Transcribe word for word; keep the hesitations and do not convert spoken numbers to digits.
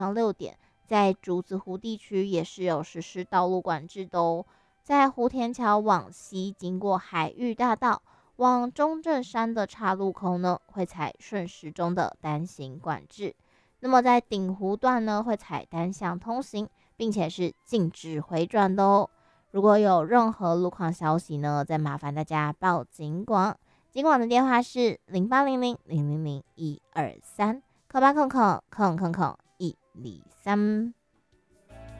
上六点，在竹子湖地区也是有实施道路管制的哦。在湖田桥往西经过海域大道，往中正山的岔路口呢，会采顺时钟的单行管制。那么在顶湖段呢，会采单向通行，并且是禁止回转的哦。如果有任何路况消息呢，再麻烦大家报警广。警广的电话是零八零零零零零一二三，空八空空空空空一二三。